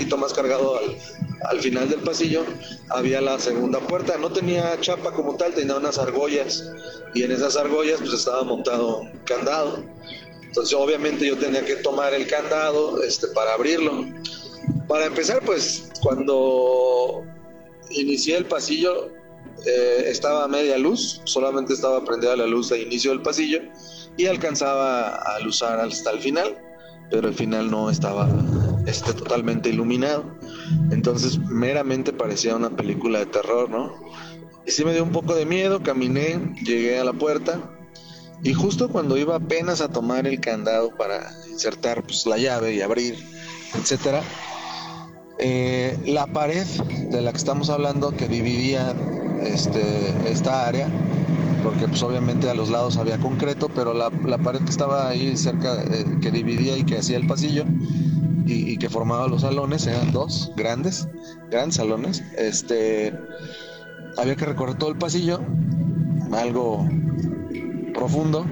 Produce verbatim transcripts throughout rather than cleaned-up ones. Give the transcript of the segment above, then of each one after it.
poquito más cargado al, al final del pasillo, había la segunda puerta. No tenía chapa como tal, tenía unas argollas, y en esas argollas pues estaba montado un candado. Entonces obviamente yo tenía que tomar el candado este, para abrirlo. Para empezar, pues cuando inicié el pasillo eh, estaba a media luz, solamente estaba prendida la luz de inicio del pasillo y alcanzaba a luzar hasta el final, pero el final no estaba este, totalmente iluminado. Entonces meramente parecía una película de terror, ¿no? Y sí me dio un poco de miedo, caminé, llegué a la puerta y justo cuando iba apenas a tomar el candado para insertar pues, la llave y abrir, etcétera, eh, la pared de la que estamos hablando que dividía este, esta área, porque pues obviamente a los lados había concreto, pero la, la pared que estaba ahí cerca, eh, que dividía y que hacía el pasillo y, y que formaba los salones, eran dos grandes, grandes salones, este, había que recorrer todo el pasillo, algo profundo,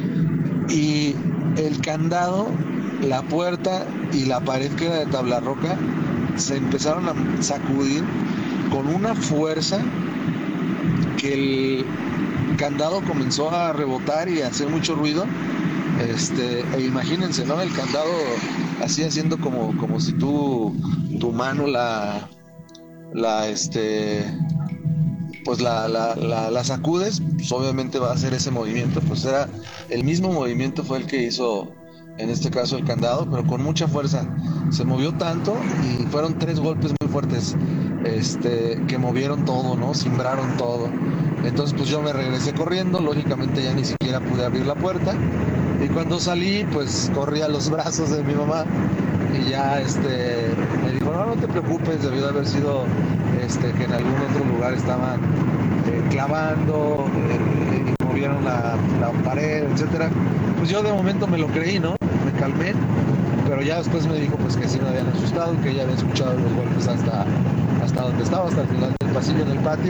y el candado, la puerta y la pared que era de tabla roca se empezaron a sacudir con una fuerza que el candado comenzó a rebotar y a hacer mucho ruido. Este, e imagínense, ¿no? El candado así haciendo como, como si tú tu mano la la este pues la, la, la, la sacudes, pues obviamente va a hacer ese movimiento, pues era el mismo movimiento fue el que hizo en este caso el candado, pero con mucha fuerza. Se movió tanto y fueron tres golpes muy fuertes, este, que movieron todo, ¿no? Cimbraron todo. Entonces pues yo me regresé corriendo, lógicamente ya ni siquiera pude abrir la puerta. Y cuando salí, pues corrí a los brazos de mi mamá y ya este, me dijo, no, no te preocupes, debió de haber sido este, que en algún otro lugar estaban eh, clavando, eh, y movieron la, la pared, etcétera. Pues yo de momento me lo creí, ¿no? Me calmé, pero ya después me dijo pues que sí me habían asustado, que ella había escuchado los golpes hasta, hasta donde estaba, hasta el final del pasillo, en el patio.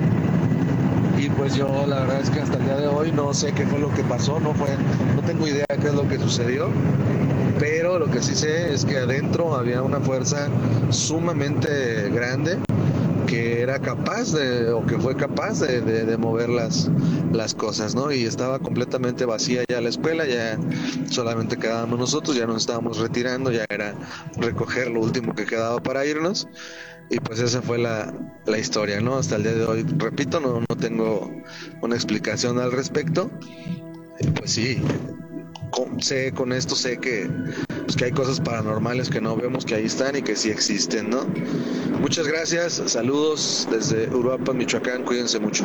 Y pues yo la verdad es que hasta el día de hoy no sé qué fue lo que pasó, no fue, no tengo idea qué es lo que sucedió, pero lo que sí sé es que adentro había una fuerza sumamente grande que era capaz de, o que fue capaz de, de, de mover las, las cosas, ¿no? Y estaba completamente vacía ya la escuela, ya solamente quedábamos nosotros, ya nos estábamos retirando, ya era recoger lo último que quedaba para irnos. Y pues esa fue la, la historia, ¿no? Hasta el día de hoy, repito, no, no tengo una explicación al respecto. Y pues sí, con, sé, con esto sé que, pues que hay cosas paranormales que no vemos, que ahí están y que sí existen, ¿no? Muchas gracias, saludos desde Uruapan, Michoacán, cuídense mucho.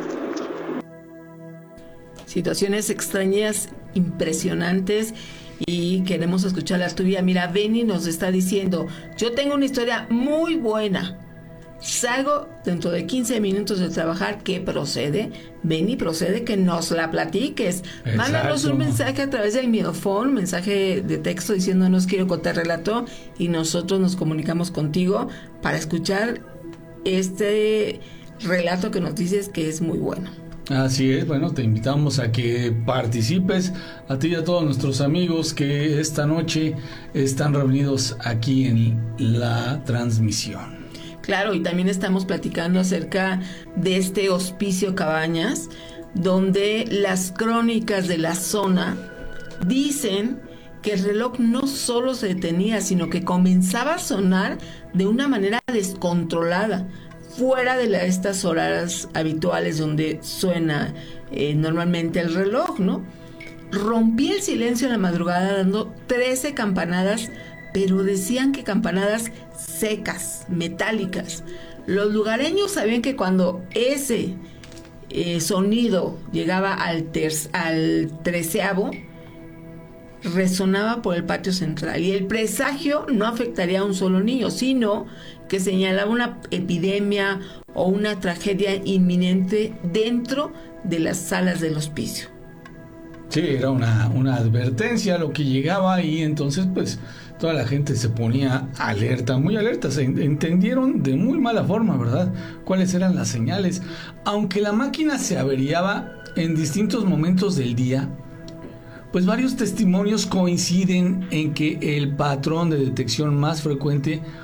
Situaciones extrañas, impresionantes, y queremos escuchar la tuya. Mira, Benny nos está diciendo, yo tengo una historia muy buena, salgo dentro de quince minutos de trabajar. ¿Qué procede? Benny, procede que nos la platiques. Exacto. Mándanos un mensaje a través del Miofón, mensaje de texto diciéndonos quiero contar relato, y nosotros nos comunicamos contigo para escuchar este relato que nos dices que es muy bueno. Así es, bueno, te invitamos a que participes, a ti y a todos nuestros amigos que esta noche están reunidos aquí en la transmisión. Claro, y también estamos platicando acerca de este Hospicio Cabañas, donde las crónicas de la zona dicen que el reloj no solo se detenía, sino que comenzaba a sonar de una manera descontrolada, fuera de la, estas horas habituales donde suena eh, normalmente el reloj, ¿no? Rompía el silencio en la madrugada dando trece campanadas, pero decían que campanadas secas, metálicas. Los lugareños sabían que cuando ese eh, sonido llegaba al, ter- al treceavo, resonaba por el patio central, y el presagio no afectaría a un solo niño, sino que señalaba una epidemia o una tragedia inminente dentro de las salas del hospicio. Sí, era una, una advertencia lo que llegaba, y entonces pues toda la gente se ponía alerta, muy alerta. Se entendieron de muy mala forma, ¿verdad?, cuáles eran las señales. Aunque la máquina se averiaba en distintos momentos del día, pues varios testimonios coinciden en que el patrón de detección más frecuente